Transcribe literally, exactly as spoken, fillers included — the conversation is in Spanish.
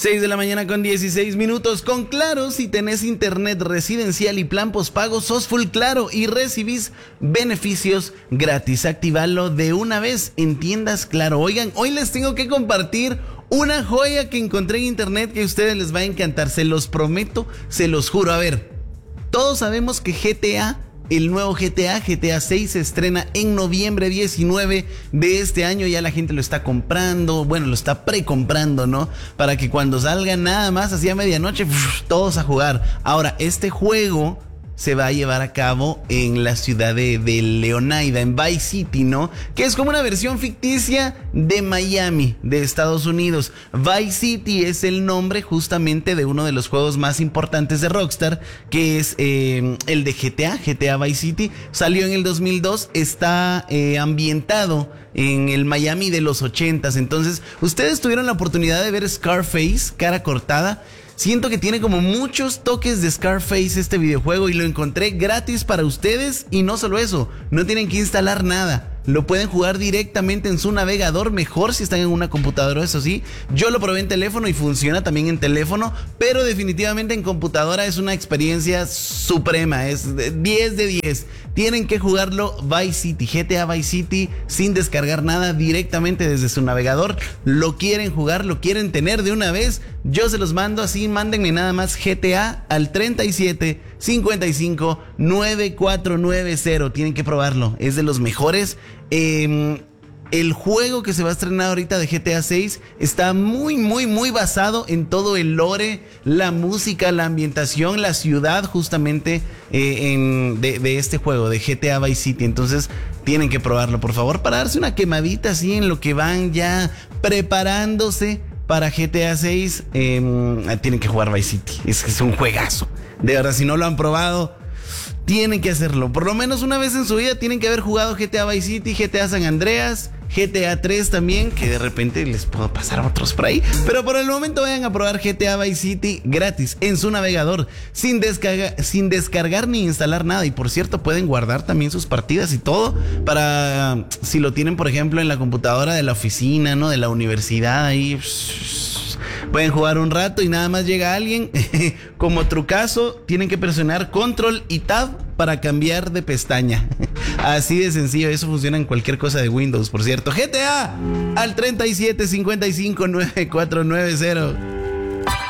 seis de la mañana con dieciséis minutos. Con Claro, si tenés internet residencial y plan postpago, sos full Claro y recibís beneficios gratis. Activalo de una vez en tiendas Claro. Oigan, hoy les tengo que compartir una joya que encontré en internet que a ustedes les va a encantar. Se los prometo, se los juro. A ver, todos sabemos que G T A... El nuevo G T A, G T A seis, se estrena en noviembre diecinueve de este año. Ya la gente lo está comprando, bueno, lo está precomprando, ¿no? Para que cuando salga nada más, así a medianoche, ¡puf!, todos a jugar. Ahora, este juego se va a llevar a cabo en la ciudad de, de Leonida, en Vice City, ¿no? Que es como una versión ficticia de Miami, de Estados Unidos. Vice City es el nombre justamente de uno de los juegos más importantes de Rockstar, que es eh, el de G T A, G T A Vice City. Salió en el dos mil dos, está eh, ambientado en el Miami de los ochentas. Entonces, ustedes tuvieron la oportunidad de ver Scarface, Cara Cortada. Siento que tiene como muchos toques de Scarface este videojuego y lo encontré gratis para ustedes. Y no solo eso, no tienen que instalar nada. Lo pueden jugar directamente en su navegador, mejor si están en una computadora, eso sí. Yo lo probé en teléfono y funciona también en teléfono, pero definitivamente en computadora es una experiencia suprema, es diez de diez. Tienen que jugarlo Vice City, G T A Vice City, sin descargar nada, directamente desde su navegador. Lo quieren jugar, lo quieren tener de una vez, yo se los mando así. Mándenme nada más G T A al treinta y siete cincuenta y cinco noventa y cuatro noventa. Tienen que probarlo, es de los mejores. Eh, el juego que se va a estrenar ahorita de G T A seis está muy, muy, muy basado en todo el lore, la música, la ambientación, la ciudad justamente eh, en, de, de este juego, de G T A Vice City. Entonces tienen que probarlo, por favor, para darse una quemadita así en lo que van ya preparándose para G T A seis. Eh, tienen que jugar Vice City, es que es un juegazo. De verdad, si no lo han probado, tienen que hacerlo. Por lo menos una vez en su vida tienen que haber jugado G T A Vice City, G T A San Andreas, G T A tres también, que de repente les puedo pasar a otros por ahí. Pero por el momento vayan a probar G T A Vice City gratis en su navegador, sin, descarga, sin descargar ni instalar nada. Y por cierto, pueden guardar también sus partidas y todo, para si lo tienen, por ejemplo, en la computadora de la oficina, ¿no? De la universidad, ahí pueden jugar un rato y nada más llega alguien. Como trucazo, tienen que presionar Control y Tab para cambiar de pestaña. Así de sencillo, eso funciona en cualquier cosa de Windows, por cierto. G T A al treinta y siete cincuenta y cinco noventa y cuatro noventa.